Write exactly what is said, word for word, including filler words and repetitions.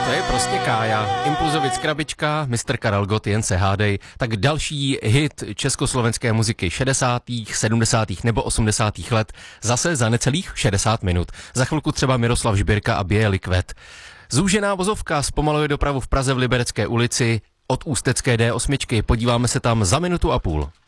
To je prostě Kája, Impulzovic krabička, mister Karel Gott, jen se hádej. Tak další hit československé muziky šedesátých, sedmdesátých nebo osmdesátých let zase za necelých šedesát minut. Za chvilku třeba Miroslav Žbírka a Bějelý kvet. Zúžená vozovka zpomaluje dopravu v Praze v Liberecké ulici od Ústecké D osm. Podíváme se tam za minutu a půl.